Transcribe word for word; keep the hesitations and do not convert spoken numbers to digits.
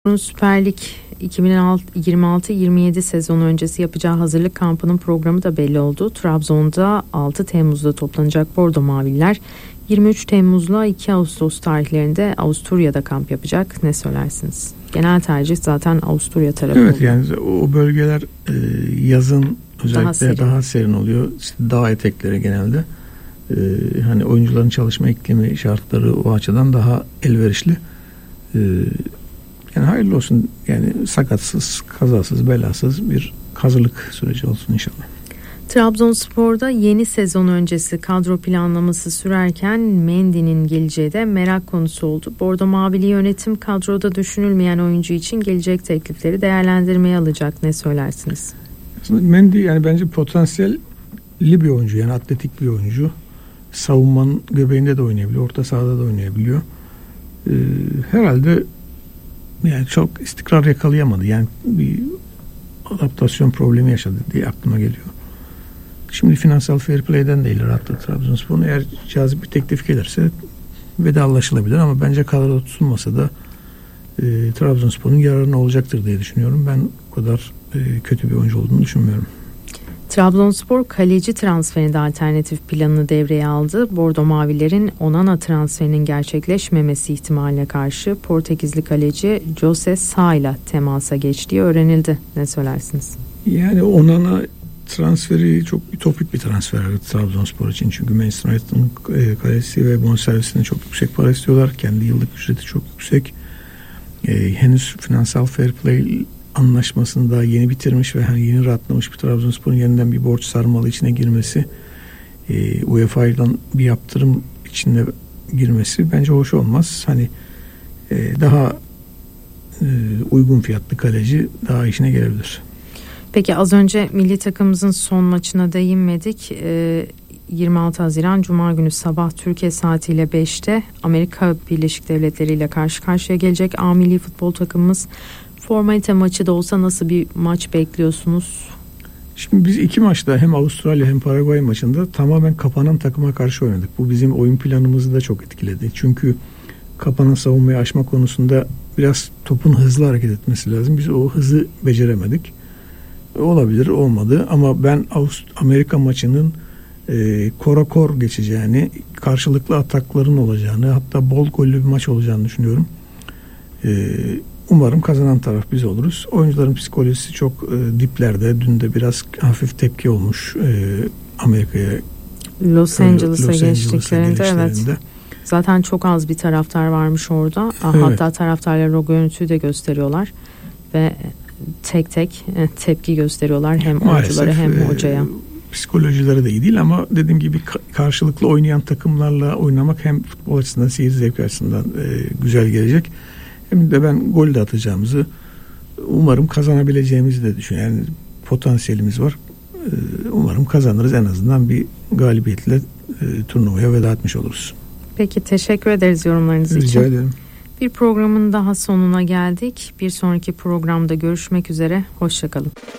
Süper Lig iki bin yirmi altı yirmi yedi sezonu öncesi yapacağı hazırlık kampının programı da belli oldu. Trabzon'da altı Temmuz'da toplanacak Bordo Mavililer yirmi üç Temmuz'la iki Ağustos tarihlerinde Avusturya'da kamp yapacak. Ne söylersiniz? Genel tercih zaten Avusturya tarafı. Evet oluyor. Yani o bölgeler e, yazın özellikle daha serin. daha serin oluyor. İşte dağ etekleri genelde. E, hani oyuncuların çalışma iklimi şartları o açıdan daha elverişli. E, Yani hayırlı olsun. Yani sakatsız, kazasız, belasız bir hazırlık süreci olsun inşallah. Trabzonspor'da yeni sezon öncesi kadro planlaması sürerken Mendy'nin geleceği de merak konusu oldu. Bordo Mavili yönetim kadroda düşünülmeyen oyuncu için gelecek teklifleri değerlendirmeye alacak. Ne söylersiniz? Aslında Mendy yani bence potansiyelli bir oyuncu. Yani atletik bir oyuncu. Savunmanın göbeğinde de oynayabiliyor. Orta sahada da oynayabiliyor. Ee, herhalde yani çok istikrar yakalayamadı. Yani bir adaptasyon problemi yaşadı diye aklıma geliyor. Şimdi finansal fair play'den de ileri attı Trabzonspor'un. Eğer cazip bir teklif gelirse vedalaşılabilir ama bence kadroda tutulmasa da e, Trabzonspor'un yararına olacaktır diye düşünüyorum. Ben o kadar e, kötü bir oyuncu olduğunu düşünmüyorum. Trabzonspor kaleci transferinde alternatif planını devreye aldı. Bordo Mavilerin Onana transferinin gerçekleşmemesi ihtimaline karşı Portekizli kaleci Jose Sá ile temasa geçtiği öğrenildi. Ne söylersiniz? Yani Onana transferi çok ütopik bir transfer Trabzonspor için. Çünkü Manchester United'ın kalecisi ve bonservisine çok yüksek para istiyorlar. Kendi yıllık ücreti çok yüksek. Ee, henüz finansal fair play anlaşmasını daha yeni bitirmiş ve hani yeni rahatlamış bir Trabzonspor'un yeniden bir borç sarmalı içine girmesi, e, U E F A'dan bir yaptırım içine girmesi bence hoş olmaz. Hani e, daha e, uygun fiyatlı kaleci daha işine gelebilir. Peki az önce milli takımımızın son maçına değinmedik. E, yirmi altı Haziran Cuma günü sabah Türkiye saatiyle beşte Amerika Birleşik Devletleri ile karşı karşıya gelecek A milli futbol takımımız. Formalite maçı da olsa nasıl bir maç bekliyorsunuz? Şimdi biz iki maçta hem Avustralya hem Paraguay maçında tamamen kapanan takıma karşı oynadık. Bu bizim oyun planımızı da çok etkiledi. Çünkü kapanan savunmayı aşma konusunda biraz topun hızlı hareket etmesi lazım. Biz o hızı beceremedik. Olabilir, olmadı ama ben Avust- Amerika maçının e, kora kor geçeceğini, karşılıklı atakların olacağını, hatta bol gollü bir maç olacağını düşünüyorum. E, umarım kazanan taraf biz oluruz. Oyuncuların psikolojisi çok e, diplerde. Dün de biraz hafif tepki olmuş e, Amerika'ya. Los Angeles'a Los geçtiklerinde evet. Zaten çok az bir taraftar varmış orada. Evet. Hatta taraftarlar o görüntüyü de gösteriyorlar ve tek tek tepki gösteriyorlar hem maalesef, oyunculara hem e, hocaya. Psikolojileri de iyi değil ama dediğim gibi karşılıklı oynayan takımlarla oynamak hem futbol açısından, seyir zevki açısından e, güzel gelecek. Hem de ben gol de atacağımızı, umarım kazanabileceğimizi de düşünüyorum. Yani potansiyelimiz var. E, umarım kazanırız, en azından bir galibiyetle e, turnuvaya veda etmiş oluruz. Peki, teşekkür ederiz yorumlarınız için. Rica ederim. Bir programın daha sonuna geldik. Bir sonraki programda görüşmek üzere. Hoşça kalın.